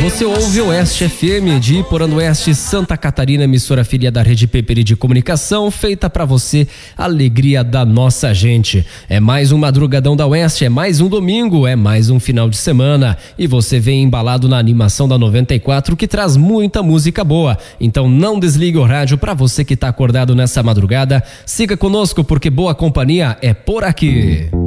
Você ouve Oeste FM de Iporã do Oeste, Santa Catarina, emissora filha da Rede Peperi de Comunicação, feita pra você, alegria da nossa gente. É mais um Madrugadão da Oeste, é mais um domingo, é mais um final de semana e você vem embalado na animação da 94 que traz muita música boa. Então não desligue o rádio pra você que tá acordado nessa madrugada. Siga conosco porque boa companhia é por aqui.